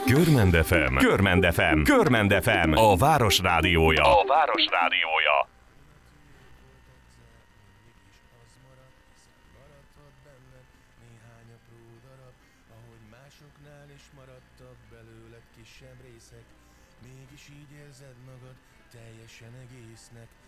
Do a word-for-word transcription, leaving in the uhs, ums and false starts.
Körmend ef em, Körmend ef em, Körmend ef em, a város rádiója. A város rádiója. Mégis így érzed magad teljesen egésznek.